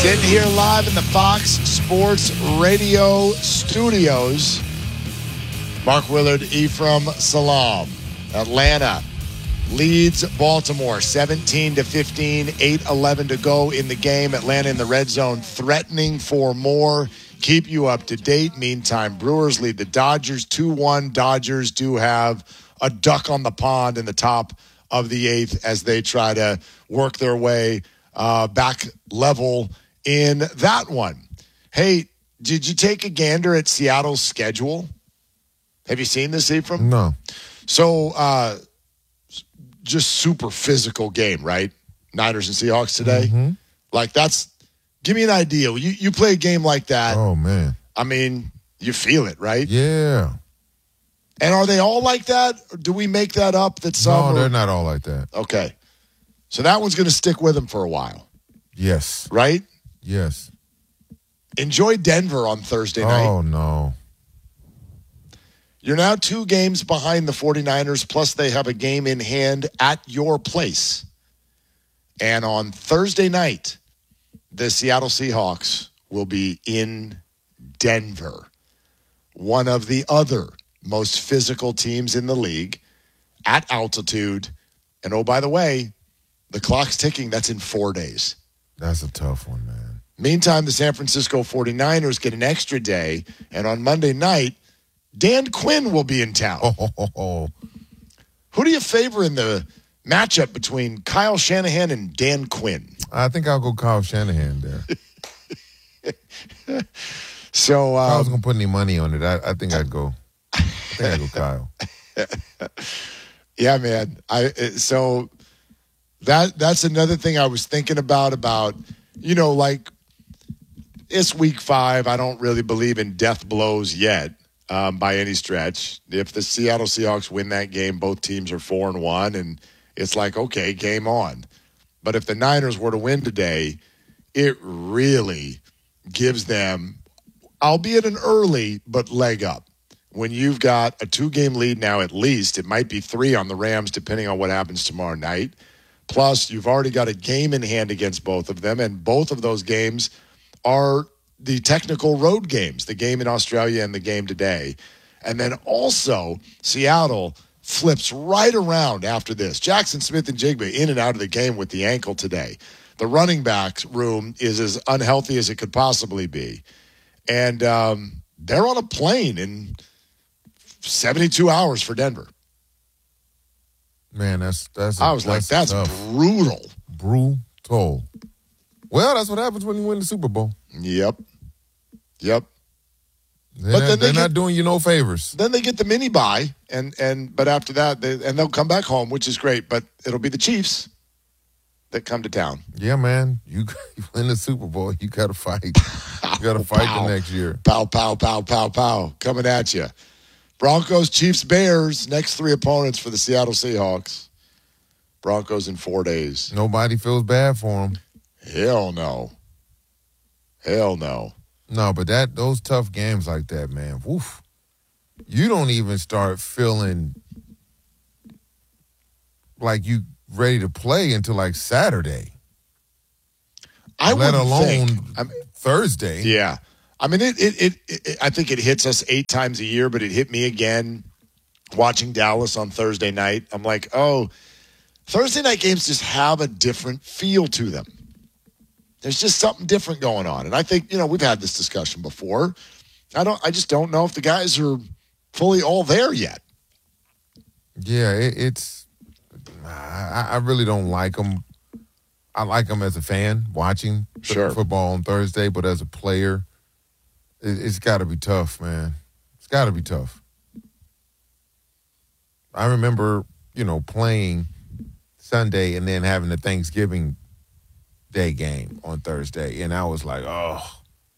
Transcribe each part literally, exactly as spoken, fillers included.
Getting here live in the Fox Sports Radio studios. Mark Willard, Ephraim Salam. Atlanta leads Baltimore seventeen to fifteen, eight eleven to go in the game. Atlanta in the red zone threatening for more. Keep you up to date. Meantime, Brewers lead the Dodgers two one. Dodgers do have a duck on the pond in the top of the eighth as they try to work their way uh, back level in that one. Hey, did you take a gander at Seattle's schedule? Have you seen this, Ephraim? No. So, uh, just super physical game, right? Niners and Seahawks today. Mm-hmm. Like, that's, give me an idea. You you play a game like that. Oh, man. I mean, you feel it, right? Yeah. And are they all like that? Or do we make that up that some No, are- they're not all like that. Okay. So that one's going to stick with them for a while, Yes. right? Yes. Enjoy Denver on Thursday night. Oh, no. You're now two games behind the 49ers, plus they have a game in hand at your place. And on Thursday night, the Seattle Seahawks will be in Denver, one of the other most physical teams in the league, at altitude. And oh, by the way, the clock's ticking. That's in four days. That's a tough one, man. Meantime, the San Francisco 49ers get an extra day. And on Monday night, Dan Quinn will be in town. Oh, oh, oh, oh. Who do you favor in the matchup between Kyle Shanahan and Dan Quinn? I think I'll go Kyle Shanahan there. So If I was um, going to put any money on it, I, I think I'd go. I think I'd go Kyle. yeah, man. I so that that's another thing I was thinking about about you know like it's week five. I don't really believe in death blows yet um, by any stretch. If the Seattle Seahawks win that game, both teams are four and one, and it's like okay, game on. But if the Niners were to win today, it really gives them, albeit an early, but leg up. When you've got a two-game lead now at least, it might be three on the Rams depending on what happens tomorrow night. Plus, you've already got a game in hand against both of them, and both of those games are the technical road games, the game in Australia and the game today. And then also, Seattle flips right around after this. Jackson Smith and Jigba in and out of the game with the ankle today. The running back room is as unhealthy as it could possibly be. And um, they're on a plane in seventy-two hours for Denver. Man, that's that's. I was like, that's tough. brutal. Brutal. Well, that's what happens when you win the Super Bowl. Yep. Yep. They're, But not, then they they're get- not doing you no favors. Then they get the mini bye, and and but after that, they, and they'll come back home, which is great. But it'll be the Chiefs that come to town. Yeah, man. You, you win the Super Bowl, you got to fight. You got to fight Pow. the next year. Pow, pow, pow, pow, pow, coming at you. Broncos, Chiefs, Bears, next three opponents for the Seattle Seahawks. Broncos in four days. Nobody feels bad for them. Hell no. Hell no. No, but that those tough games like that, man, woof. You don't even start feeling like you ready to play until like Saturday. I let wouldn't alone think. I mean, Thursday. yeah. I mean, it, it, it, it. I think it hits us eight times a year, but it hit me again watching Dallas on Thursday night. I'm like, oh, Thursday night games just have a different feel to them. There's just something different going on, and I think you know we've had this discussion before. I don't. I just don't know if the guys are fully all there yet. Yeah, it, it's. I, I really don't like them. I like them as a fan watching Sure. football on Thursday, but as a player, it, it's got to be tough, man. It's got to be tough. I remember, you know, playing Sunday and then having the Thanksgiving Day game on Thursday, and I was like, oh,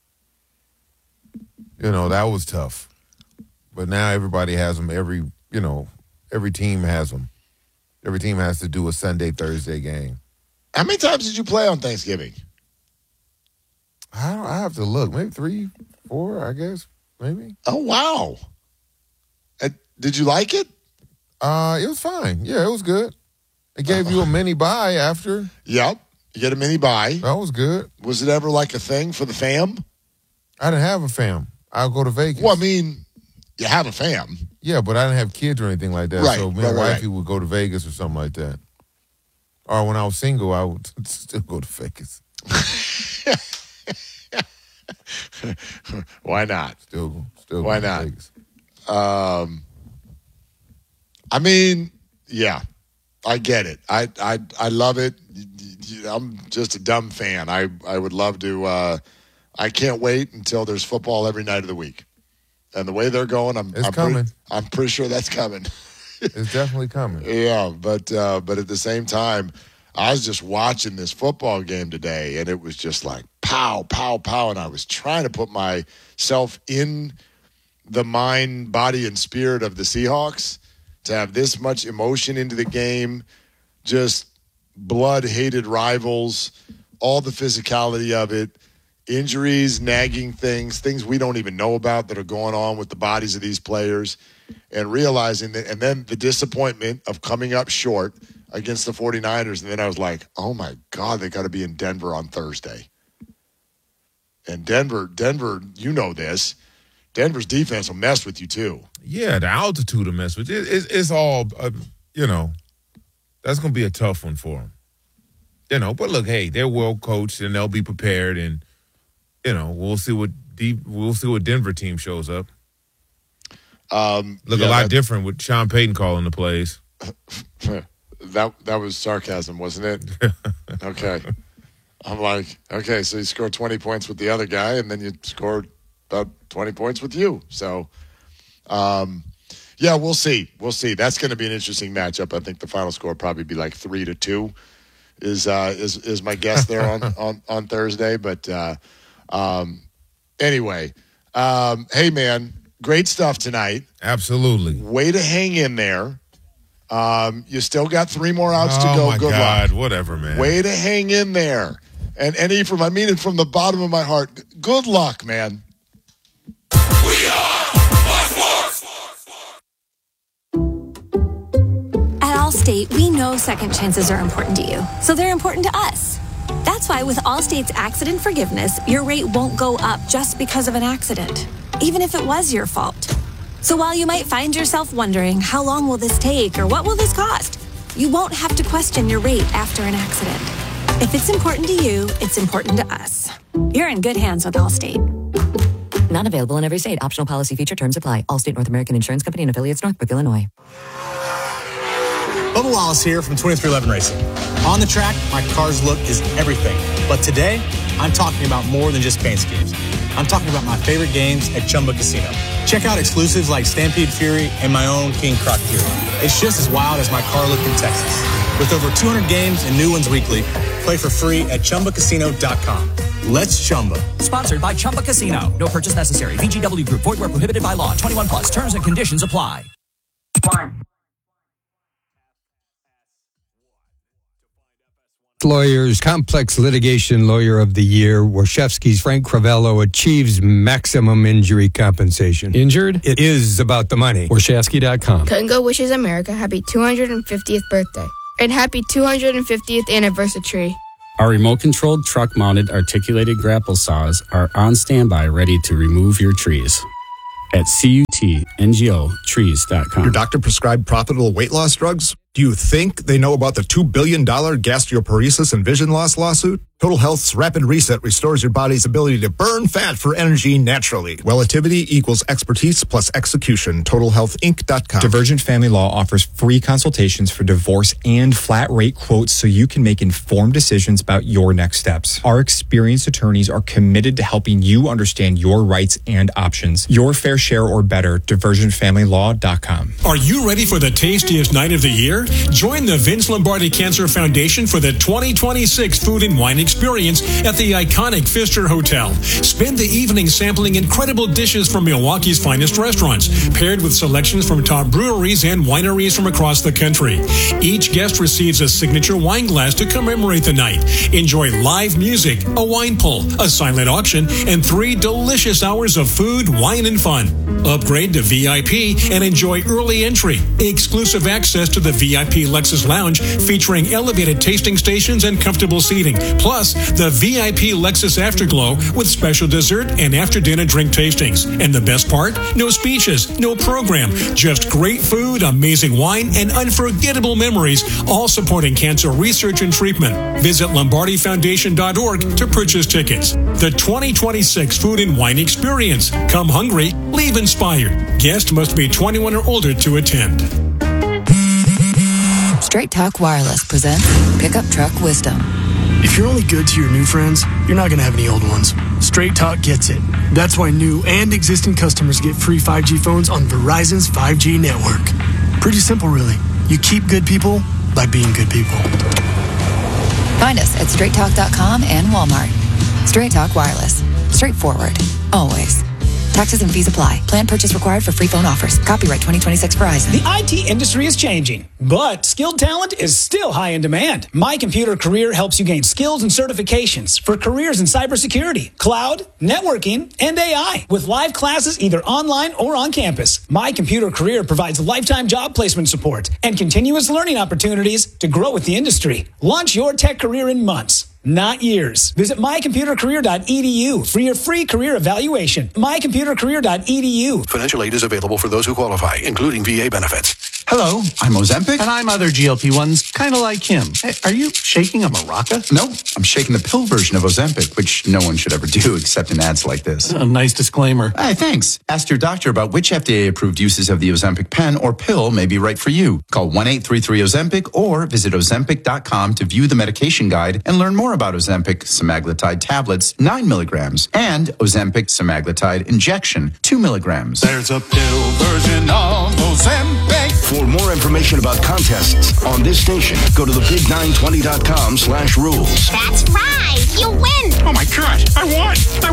you know, that was tough. But now everybody has them. Every, you know, every team has them. Every team has to do a Sunday, Thursday game. How many times did you play on Thanksgiving? I don't, I have to look. Maybe three, four, I guess. Maybe. Oh wow! Uh, did you like it? Uh, it was fine. Yeah, it was good. It gave you a mini bye after. Yep. You get a mini bye. That was good. Was it ever like a thing for the fam? I didn't have a fam. I'll go to Vegas. Well, I mean, you have a fam. Yeah, but I didn't have kids or anything like that. Right, so me right, and right, wifey right. would go to Vegas or something like that. Or when I was single, I would still go to Vegas. Why not? Still, still. Why go to not? Vegas. Um, I mean, yeah, I get it. I I I love it. I'm just a dumb fan. I I would love to. Uh, I can't wait until there's football every night of the week. And the way they're going, I'm It's I'm coming. Pretty, I'm pretty sure that's coming. It's definitely coming. Yeah, but uh, but at the same time, I was just watching this football game today, and it was just like pow, pow, pow, and I was trying to put myself in the mind, body, and spirit of the Seahawks to have this much emotion into the game, just blood-hated rivals, all the physicality of it, injuries, nagging things, things we don't even know about that are going on with the bodies of these players, and realizing that, and then the disappointment of coming up short against the 49ers, and then I was like, oh my God, they got to be in Denver on Thursday. And Denver, Denver, you know this, Denver's defense will mess with you too. Yeah, the altitude will mess with it. It, it's all, uh, you know, that's going to be a tough one for them. You know, but look, hey, they're well coached and they'll be prepared, and you know, we'll see what deep, we'll see what Denver team shows up. Um, look yeah, a lot that, different with Sean Payton calling the plays. that that was sarcasm, wasn't it? Okay. I'm like, okay, so you scored twenty points with the other guy, and then you scored about twenty points with you. So, um, yeah, we'll see. We'll see. That's going to be an interesting matchup. I think the final score will probably be like three to two. Is uh, is is my guess there on, on, on Thursday? But uh, um, anyway, um, hey man, great stuff tonight. Absolutely. Way to hang in there. Um, you still got three more outs oh to go. My Good God, luck. Whatever, man. Way to hang in there. And and Ephraim, I mean it from the bottom of my heart. Good luck, man. We are Fox At Allstate, we know second chances are important to you, so they're important to us. That's why with Allstate's accident forgiveness, your rate won't go up just because of an accident, even if it was your fault. So while you might find yourself wondering, how long will this take or what will this cost? You won't have to question your rate after an accident. If it's important to you, it's important to us. You're in good hands with Allstate. Not available in every state. Optional policy feature terms apply. Allstate North American Insurance Company and affiliates, Northbrook, Illinois. Bubba Wallace here from twenty-three eleven Racing. On the track, my car's look is everything. But today, I'm talking about more than just paint schemes. I'm talking about my favorite games at Chumba Casino. Check out exclusives like Stampede Fury and my own King Croc Fury. It's just as wild as my car look in Texas. With over two hundred games and new ones weekly, play for free at Chumba Casino dot com. Let's Chumba. Sponsored by Chumba Casino. No purchase necessary. V G W Group. Void where prohibited by law. twenty-one plus. Terms and conditions apply. One. Lawyers, Complex Litigation Lawyer of the Year, Warshevsky's Frank Cravello achieves maximum injury compensation. Injured? It is about the money. Warshevsky dot com. Cutco wishes America happy two hundred fiftieth birthday and happy two hundred fiftieth anniversary. Our remote-controlled truck-mounted articulated grapple saws are on standby ready to remove your trees. At C U T N G O trees dot com. Your doctor prescribed profitable weight loss drugs? Do you think they know about the two billion dollars gastroparesis and vision loss lawsuit? Total Health's Rapid Reset restores your body's ability to burn fat for energy naturally. Relativity equals expertise plus execution. Total Health Inc dot com. Divergent Family Law offers free consultations for divorce and flat rate quotes so you can make informed decisions about your next steps. Our experienced attorneys are committed to helping you understand your rights and options. Your fair share or better. Divergent Family Law dot com. Are you ready for the tastiest night of the year? Join the Vince Lombardi Cancer Foundation for the twenty twenty-six Food and Wine Experience at the iconic Pfister Hotel. Spend the evening sampling incredible dishes from Milwaukee's finest restaurants, paired with selections from top breweries and wineries from across the country. Each guest receives a signature wine glass to commemorate the night. Enjoy live music, a wine pull, a silent auction, and three delicious hours of food, wine, and fun. Upgrade to V I P and enjoy early entry, exclusive access to the V V I P Lexus Lounge featuring elevated tasting stations and comfortable seating. Plus, the V I P Lexus Afterglow with special dessert and after-dinner drink tastings. And the best part? No speeches, no program, just great food, amazing wine, and unforgettable memories, all supporting cancer research and treatment. Visit Lombardi Foundation dot org to purchase tickets. The twenty twenty-six Food and Wine Experience. Come hungry, leave inspired. Guest must be twenty-one or older to attend. Straight Talk Wireless presents Pickup Truck Wisdom. If you're only good to your new friends, you're not going to have any old ones. Straight Talk gets it. That's why new and existing customers get free five G phones on Verizon's five G network. Pretty simple, really. You keep good people by being good people. Find us at straight talk dot com and Walmart. Straight Talk Wireless. Straightforward. Always. Taxes and fees apply. Plan purchase required for free phone offers. Copyright twenty twenty-six Verizon. The I T industry is changing, but skilled talent is still high in demand. My Computer Career helps you gain skills and certifications for careers in cybersecurity, cloud, networking, and A I with live classes either online or on campus. My Computer Career provides lifetime job placement support and continuous learning opportunities to grow with the industry. Launch your tech career in months, not years. Visit my computer career dot e d u for your free career evaluation. my computer career dot e d u. Financial aid is available for those who qualify, including V A benefits. Hello, I'm Ozempic. And I'm other G L P ones, kind of like him. Hey, are you shaking a maraca? Nope, I'm shaking the pill version of Ozempic, which no one should ever do except in ads like this. A nice disclaimer. Hey, thanks. Ask your doctor about which F D A-approved uses of the Ozempic pen or pill may be right for you. Call one eight three three Ozempic or visit ozempic dot com to view the medication guide and learn more about Ozempic semaglutide tablets, nine milligrams, and Ozempic semaglutide injection, two milligrams. There's a pill version of Ozempic. For more information about contests on this station, go to the big nine twenty dot com slash rules. That's right. You win. Oh my gosh, I won. I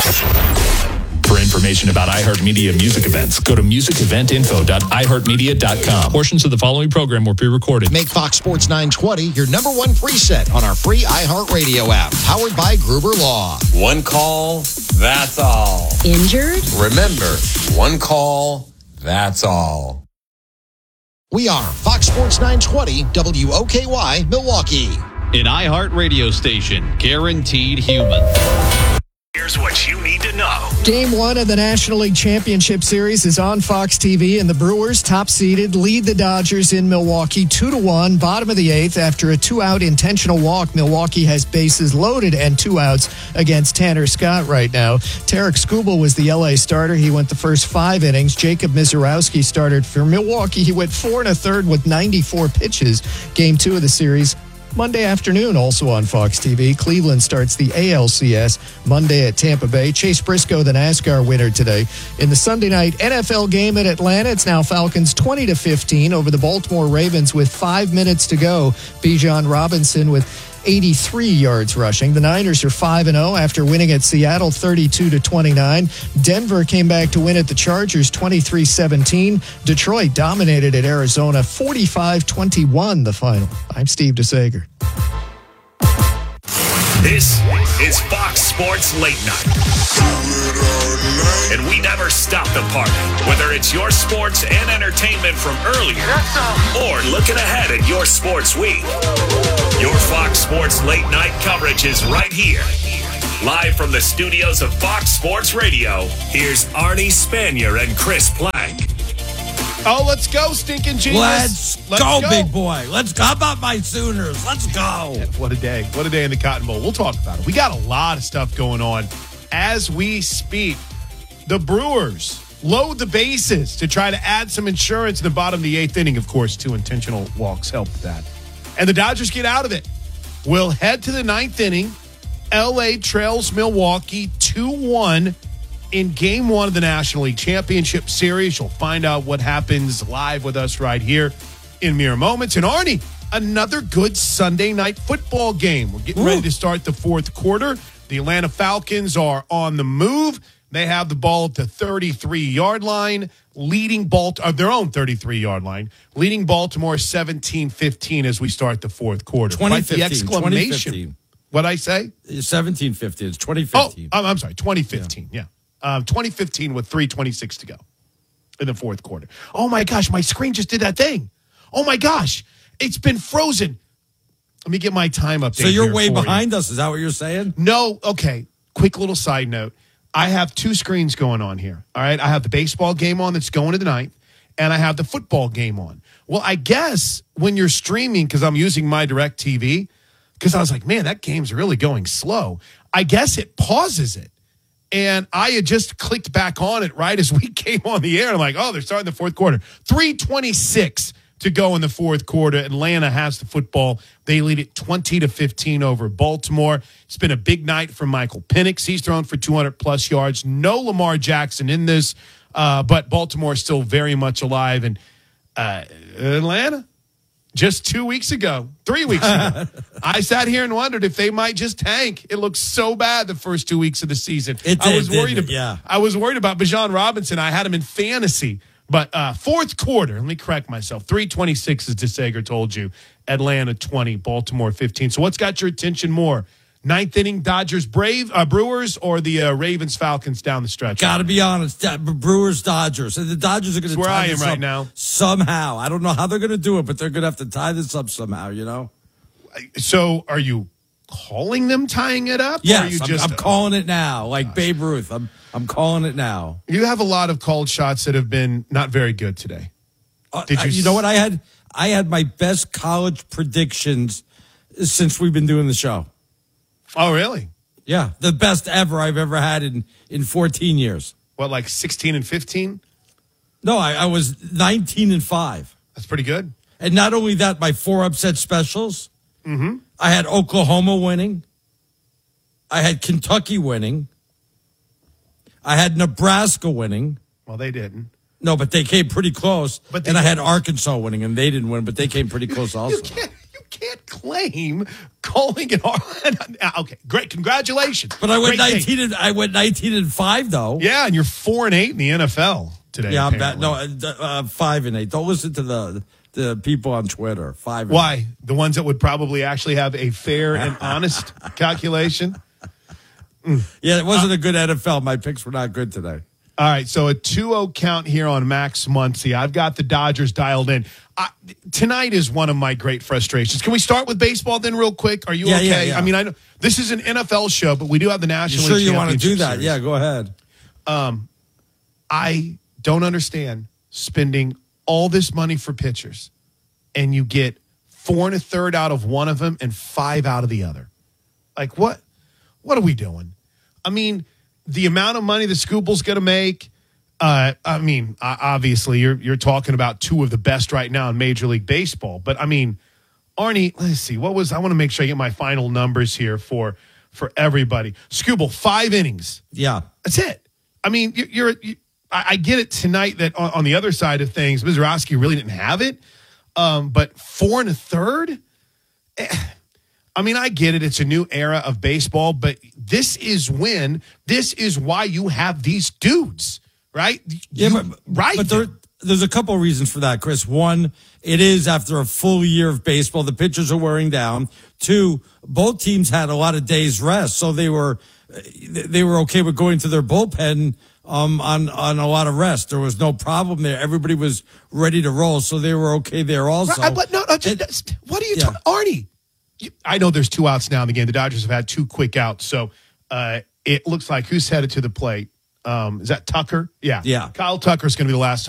won. For information about iHeartMedia music events, go to music event info dot i heart media dot com. Portions of the following program were pre-recorded. Make Fox Sports nine twenty your number one preset on our free iHeartRadio app, powered by Gruber Law. One call, that's all. Injured? Remember, one call, that's all. We are Fox Sports nine twenty W O K Y Milwaukee. An iHeart radio station, guaranteed human. Here's what you need to know. Game one of the National League Championship Series is on Fox T V, and the Brewers, top-seeded, lead the Dodgers in Milwaukee two to one, bottom of the eighth. After a two-out intentional walk, Milwaukee has bases loaded and two outs against Tanner Scott right now. Tarek Skubal was the L A starter. He went the first five innings. Jacob Misiorowski started for Milwaukee. He went four and a third with ninety-four pitches. Game two of the series Monday afternoon, also on Fox T V. Cleveland starts the A L C S Monday at Tampa Bay. Chase Briscoe, the NASCAR winner today. In the Sunday night N F L game at Atlanta, it's now Falcons twenty to fifteen over the Baltimore Ravens with five minutes to go. Bijan Robinson with eighty-three yards rushing. The Niners are five and oh after winning at Seattle thirty-two to twenty-nine. Denver came back to win at the Chargers twenty-three seventeen. Detroit dominated at Arizona forty-five twenty-one the final. I'm Steve DeSager. This is Fox Sports Late Night. And we never stop the party, whether it's your sports and entertainment from earlier or looking ahead at your sports week. Your Fox Sports Late Night coverage is right here. Live from the studios of Fox Sports Radio, here's Arnie Spanier and Chris Plank. Oh, let's go, stinking genius. Let's, let's go, go, big boy. Let's go. How about my Sooners? Let's go. Yeah, what a day. What a day in the Cotton Bowl. We'll talk about it. We got a lot of stuff going on as we speak. The Brewers load the bases to try to add some insurance in the bottom of the eighth inning. Of course, two intentional walks helped that. And the Dodgers get out of it. We'll head to the ninth inning. L A trails Milwaukee two one in game one of the National League Championship Series. You'll find out what happens live with us right here in mere moments. And Arnie, another good Sunday night football game. We're getting Ooh. ready to start the fourth quarter. The Atlanta Falcons are on the move. They have the ball at the thirty-three-yard line, leading Baltimore, uh, their own thirty-three-yard line, leading Baltimore seventeen fifteen as we start the fourth quarter. twenty fifteen. Right, the exclamation. What'd I say? seventeen fifteen. It's twenty fifteen. Oh, I'm sorry, twenty fifteen, yeah. yeah. Um, twenty fifteen with three twenty-six to go in the fourth quarter. Oh, my gosh, my screen just did that thing. Oh my gosh, it's been frozen. Let me get my time update. So you're here way for behind you. us. Is that what you're saying? No. Okay. Quick little side note. I have two screens going on here. All right. I have the baseball game on that's going to the ninth, and I have the football game on. Well, I guess when you're streaming, because I'm using my DirecTV, because I was like, man, that game's really going slow. I guess it pauses it. And I had just clicked back on it right as we came on the air. I'm like, oh, they're starting the fourth quarter. three twenty-six to go in the fourth quarter. Atlanta has the football. They lead it twenty to fifteen over Baltimore. It's been a big night for Michael Penix. He's thrown for two hundred plus yards. No Lamar Jackson in this, uh, but Baltimore is still very much alive. And uh, Atlanta, just two weeks ago, three weeks ago, I sat here and wondered if they might just tank. It looked so bad the first two weeks of the season. It I did, was worried. didn't About, it? Yeah. I was worried about Bijan Robinson. I had him in fantasy. But uh, fourth quarter, let me correct myself. three twenty-six, as DeSager told you. Atlanta twenty, Baltimore fifteen. So what's got your attention more? Ninth inning, Dodgers, Brave, uh, Brewers, or the uh, Ravens, Falcons down the stretch? Got to be honest, uh, Brewers, Dodgers. And the Dodgers are going to That's where tie I am this right up now. somehow. I don't know how they're going to do it, but they're going to have to tie this up somehow, you know? So are you calling them tying it up? Yes, or are you I'm, just, I'm calling it now, like gosh. Babe Ruth. I'm I'm calling it now. You have a lot of called shots that have been not very good today. Uh, Did you? I, you know what? I had I had my best college predictions since we've been doing the show. Oh, really? Yeah, the best ever I've ever had in, in fourteen years. What, like sixteen and fifteen? No, I, I was nineteen and five. That's pretty good. And not only that, my four upset specials. Mm-hmm. I had Oklahoma winning. I had Kentucky winning. I had Nebraska winning. Well, they didn't. No, but they came pretty close. But and I had didn't. Arkansas winning, and they didn't win, but they came pretty close also. You can't, you can't claim calling it hard. Okay, great. Congratulations. But I went Great nineteen thing. and I went nineteen and five though. Yeah, and you're four and eight in the N F L today. Yeah, I'm bad. apparently. No, uh, uh, five and eight. Don't listen to the the people on Twitter. Five. And Why? The ones that would probably actually have a fair and honest calculation. Mm. Yeah, it wasn't uh, a good N F L. My picks were not good today. All right, so a two oh count here on Max Muncy. I've got the Dodgers dialed in. I, tonight is one of my great frustrations. Can we start with baseball then real quick? Are you yeah, okay? Yeah, yeah. I mean, I know this is an N F L show, but we do have the National You sure League you want to do Championship that? Series. Yeah, go ahead. Um, I don't understand spending all this money for pitchers, and you get four and a third out of one of them and five out of the other. Like, what? What are we doing? I mean, the amount of money the Scooble's going to make. Uh, I mean, obviously, you're you're talking about two of the best right now in Major League Baseball. But I mean, Arnie, let's see, what was? I want to make sure I get my final numbers here for for everybody. Scooble, five innings. Yeah, that's it. I mean, you're. you're you, I, I get it tonight that on, on the other side of things, Mizrachi really didn't have it. Um, but four and a third. Eh, I mean, I get it. It's a new era of baseball, but this is when, this is why you have these dudes, right? Yeah, you, but, right. But there, there's a couple of reasons for that, Chris. One, it is after a full year of baseball. The pitchers are wearing down. Two, both teams had a lot of days rest, so they were they were okay with going to their bullpen um, on on a lot of rest. There was no problem there. Everybody was ready to roll, so they were okay there also. Right, but no, no, just, what are you yeah. talking, Arnie? I know there's two outs now in the game. The Dodgers have had two quick outs. So uh, it looks like who's headed to the plate? Um, is that Tucker? Yeah. Yeah. Kyle Tucker's going to be the last